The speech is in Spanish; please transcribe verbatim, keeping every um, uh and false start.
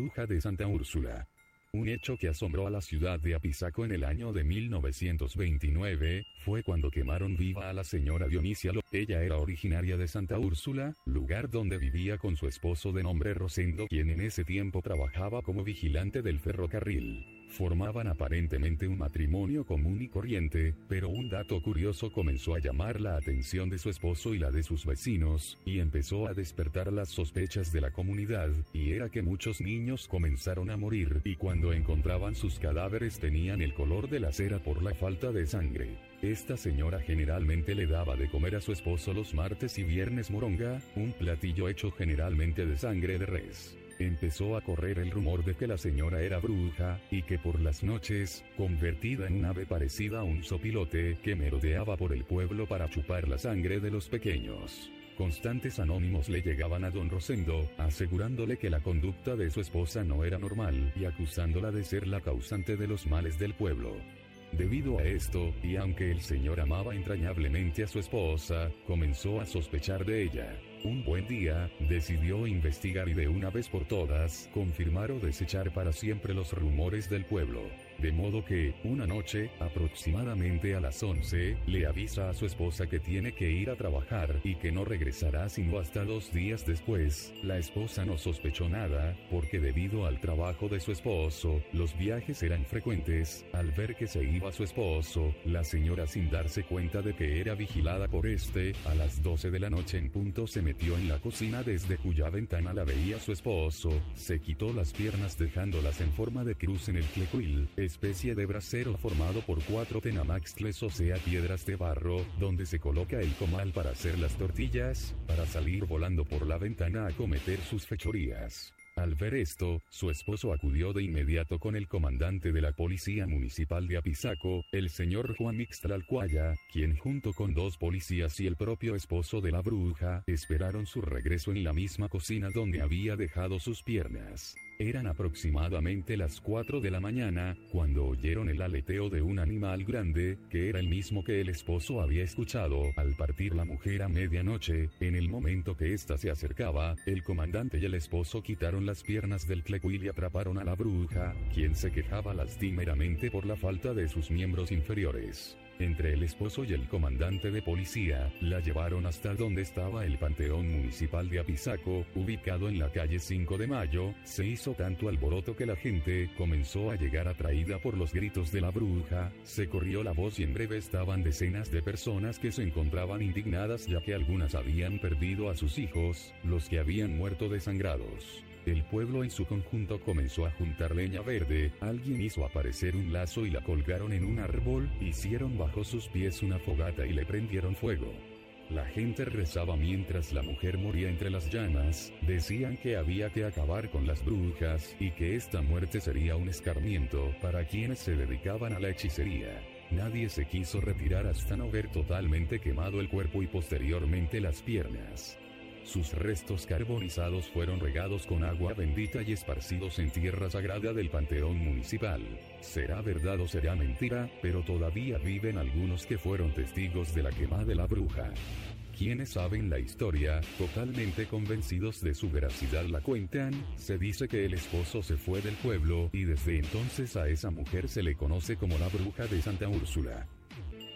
bruja de Santa Úrsula. Un hecho que asombró a la ciudad de Apizaco en el año de mil novecientos veintinueve, fue cuando quemaron viva a la señora Dionisia Lo. Ella era originaria de Santa Úrsula, lugar donde vivía con su esposo de nombre Rosendo, quien en ese tiempo trabajaba como vigilante del ferrocarril. Formaban aparentemente un matrimonio común y corriente, pero un dato curioso comenzó a llamar la atención de su esposo y la de sus vecinos, y empezó a despertar las sospechas de la comunidad, y era que muchos niños comenzaron a morir, y cuando encontraban sus cadáveres tenían el color de la cera por la falta de sangre. Esta señora generalmente le daba de comer a su esposo los martes y viernes moronga, un platillo hecho generalmente de sangre de res. Empezó a correr el rumor de que la señora era bruja, y que por las noches, convertida en un ave parecida a un sopilote, que merodeaba por el pueblo para chupar la sangre de los pequeños. Constantes anónimos le llegaban a don Rosendo, asegurándole que la conducta de su esposa no era normal, y acusándola de ser la causante de los males del pueblo. Debido a esto, y aunque el señor amaba entrañablemente a su esposa, comenzó a sospechar de ella. Un buen día, decidió investigar y de una vez por todas, confirmar o desechar para siempre los rumores del pueblo. De modo que, una noche, aproximadamente a las once, le avisa a su esposa que tiene que ir a trabajar y que no regresará sino hasta dos días después. La esposa no sospechó nada, porque debido al trabajo de su esposo, los viajes eran frecuentes. Al ver que se iba su esposo, la señora, sin darse cuenta de que era vigilada por este, a las doce de la noche en punto se metió en la cocina desde cuya ventana la veía su esposo, se quitó las piernas dejándolas en forma de cruz en el tlecuil, especie de brasero formado por cuatro tenamaxtles, o sea piedras de barro, donde se coloca el comal para hacer las tortillas, para salir volando por la ventana a cometer sus fechorías. Al ver esto, su esposo acudió de inmediato con el comandante de la Policía Municipal de Apizaco, el señor Juan Ixtlalcuaya, quien junto con dos policías y el propio esposo de la bruja, esperaron su regreso en la misma cocina donde había dejado sus piernas. Eran aproximadamente las cuatro de la mañana, cuando oyeron el aleteo de un animal grande, que era el mismo que el esposo había escuchado al partir la mujer a medianoche. En el momento que ésta se acercaba, el comandante y el esposo quitaron las piernas del tlecuil y atraparon a la bruja, quien se quejaba lastimeramente por la falta de sus miembros inferiores. Entre el esposo y el comandante de policía, la llevaron hasta donde estaba el Panteón Municipal de Apizaco, ubicado en la calle cinco de mayo. Se hizo tanto alboroto que la gente comenzó a llegar atraída por los gritos de la bruja, se corrió la voz y en breve estaban decenas de personas que se encontraban indignadas ya que algunas habían perdido a sus hijos, los que habían muerto desangrados. El pueblo en su conjunto comenzó a juntar leña verde, alguien hizo aparecer un lazo y la colgaron en un árbol, hicieron bajo sus pies una fogata y le prendieron fuego. La gente rezaba mientras la mujer moría entre las llamas, decían que había que acabar con las brujas, y que esta muerte sería un escarmiento para quienes se dedicaban a la hechicería. Nadie se quiso retirar hasta no ver totalmente quemado el cuerpo y posteriormente las piernas. Sus restos carbonizados fueron regados con agua bendita y esparcidos en tierra sagrada del Panteón Municipal. Será verdad o será mentira, pero todavía viven algunos que fueron testigos de la quema de la bruja. Quienes saben la historia, totalmente convencidos de su veracidad la cuentan. Se dice que el esposo se fue del pueblo y desde entonces a esa mujer se le conoce como la bruja de Santa Úrsula.